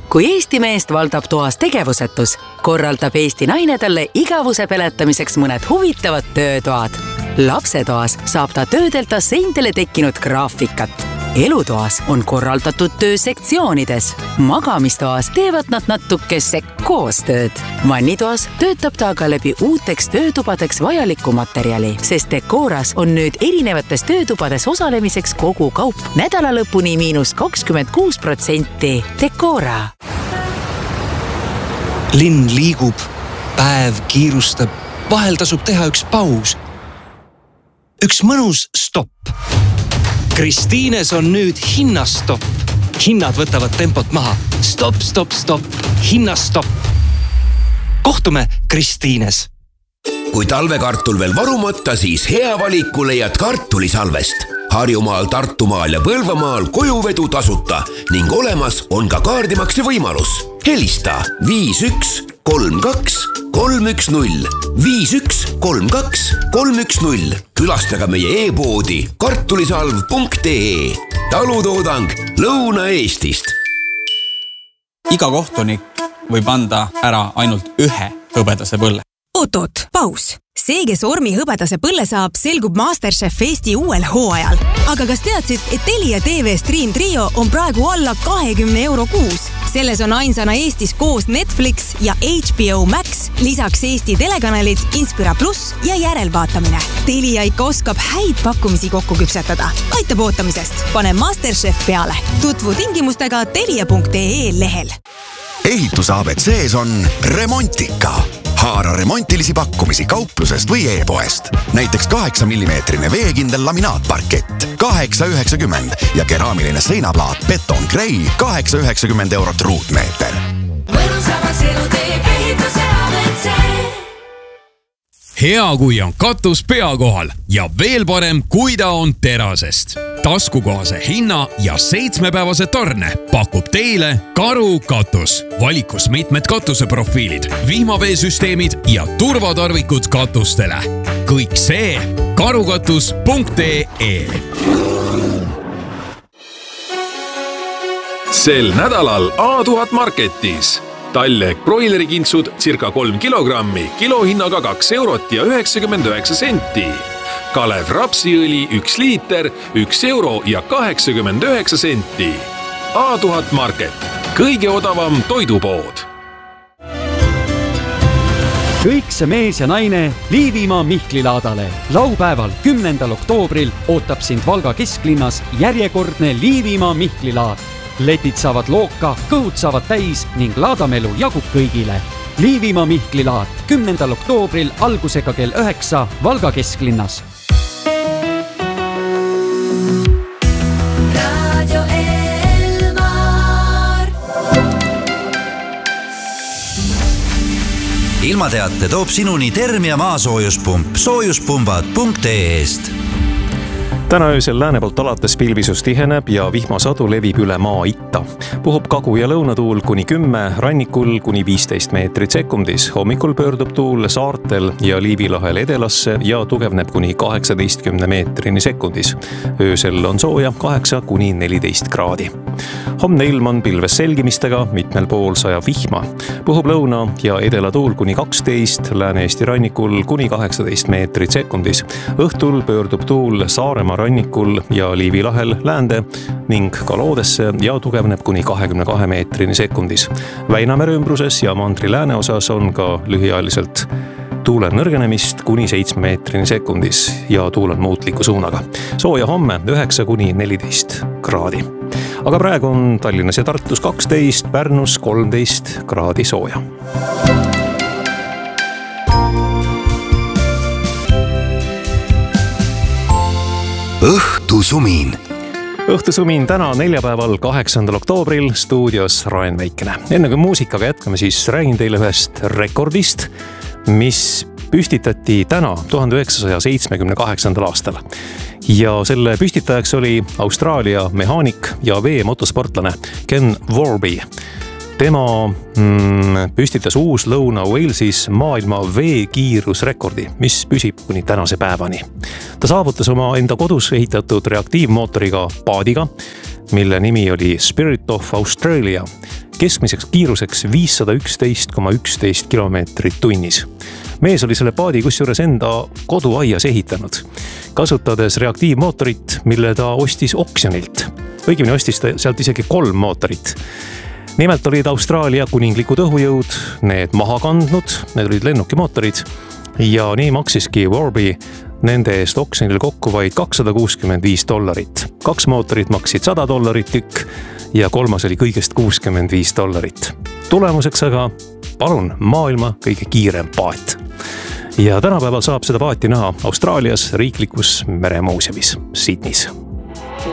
Kui Eesti meest valdab toas tegevusetus, korraldab Eesti naine talle igavuse peletamiseks mõned huvitavad töötoad. Lapsetoas saab ta töödelda seintele tekkinud graafikat. Elutoas on korraldatud töö sektsioonides. Magamistoas teevad nad natukese koostööd. Vannitoas töötab ta aga läbi uuteks töötubadeks vajaliku materjali, sest Decoras on nüüd erinevates töötubades osalemiseks kogu kaup nädala lõpuni -26%. Decora. Linn liigub, päev kiirustab, vahel tasub teha üks paus. Üks mõnus stopp. Kristiines on nüüd hinnastopp. Hinnad võtavad tempot maha. Stopp, stopp, stopp. Hinnastopp. Kohtume Kristiines. Kui talvekartul veel varumata, siis hea valiku leiad kartulisalvest. Harjumaal, Tartumaal ja Põlvamaal kojuvedu tasuta ning olemas on ka kaardimakse võimalus. Helista 51 32 310 51 32 310. Külastaga meie e-poodi kartulisalv.ee. Talutoodang Lõuna-Eestist. Iga kohtunik võib anda ära ainult ühe hõbedase põlle. Oot, paus. See, kes Ormi hõbedase põlle saab, selgub MasterChef Eesti uuel hooajal. Aga kas teadsid, et Telia TV Stream Trio on praegu alla 20 euro kuus? Selles on ainsana Eestis koos Netflix ja HBO Max, lisaks Eesti telekanalid, Inspira Plus ja järelvaatamine. Telia ikka oskab häid pakkumisi kokku küpsetada. Aitab ootamisest. Pane MasterChef peale. Tutvu tingimustega telia.ee lehel. Ehituse ABCs on Remontika. Haara remontilisi pakkumisi kauplusest või e-poest. Näiteks 8 mm veekindel laminaatparkett 8,90 ja keraamiline seinaplaat Beton Grey 8,90 eurot ruutmeeter. Mõnusavas elu teeb ehituse ABC. Hea, kui on katus pea kohal ja veel parem, kui ta on terasest. Taskukohase hinna ja 7-päevase tarne pakub teile Karu katus. Valikus mitmed katuseprofiilid, vihmaveesüsteemid ja turvatarvikud katustele. Kõik see karukatus.ee. Sel nädalal A1000 Marketis. Tallek broilerikintsud circa 3 kilogrammi, kilohinnaga 2 eurot ja 99 senti. Kalev rapsiõli 1 liiter, 1 euro ja 89 senti. A1000 Market. Kõige odavam toidupood. Kõik see mees ja naine Liivimaa Mihklilaadale. Laupäeval 10. oktoobril ootab sind Valga kesklinnas järjekordne Liivimaa Mihklilaad. Letid saavad looka, kõhud saavad täis ning laadamelu jagub kõigile. Liivimaa Mihklilaad 10. oktoobril algusega kell 9 Valga kesklinnas. Radio Elmar. Ilmateate toob sinuni Termia maasoojuspump soojuspumbad.ee-st. Täna öösel lääne poolt alates pilvisus tiheneb ja vihmasadu levib üle maa itta. Puhub kagu- ja lõunatuul kuni 10, rannikul kuni 15 meetrit sekundis. Hommikul pöördub tuul saartel ja Liivi lahel edelasse ja tugevneb kuni 18 meetrini sekundis. Öösel on sooja 8 kuni 14 kraadi. Homne ilm on pilves selgimistega, mitmel pool sajab vihma. Puhub lõuna ja edelatuul kuni 12, Lääne-Eesti rannikul kuni 18 meetrit sekundis. Õhtul pöördub tuul Saaremaa rannikul ja Liivi lahel läände ning ka loodesse ja tugevneb kuni 22 meetrini sekundis. Väinamere ümbruses ja mandri lääne osas on ka lühiajaliselt tuule nõrgenemist kuni 7 meetrini sekundis ja tuul on muutliku suunaga. Sooja homme 9 kuni 14 kraadi. Aga praegu on Tallinnas ja Tartus 12, Pärnus 13 kraadi sooja. Õhtusumin. Õhtusumin täna neljapäeval 8. oktoobril stuudios Raen Veikene. Enne kui muusikaga jätkame, siis räägin teile ühest rekordist, mis püstitati täna 1978. aastal. Ja selle püstitajaks oli Austraalia mehaanik ja veemotosportlane Ken Warby. Tema püstitas Uus-Lõuna-Walesis maailma veekiirusrekordi, mis püsib kuni tänase päevani. Ta saavutas oma enda kodus ehitatud reaktiivmootoriga paadiga mille nimi oli Spirit of Australia, keskmiseks kiiruseks 511,11 kilomeetrit tunnis. Mees oli selle paadi kusjuures enda koduaias ehitanud, kasutades reaktiivmootorit, mille ta ostis oksjonilt. Õigemini ostis ta sealt isegi 3 mootorit. Nimelt olid Austraalia kuninglikud õhujõud need maha kandnud, need olid lennukimootorid ja nii maksiski Warby nende eest oksjonil kokku vaid $265. 2 mootorit maksid $100 tükk ja 3 oli kõigest $65. Tulemuseks aga palun maailma kõige kiirem paat. Ja tänapäeval saab seda paati näha Austraalias riiklikus meremuuseumis Sydneys.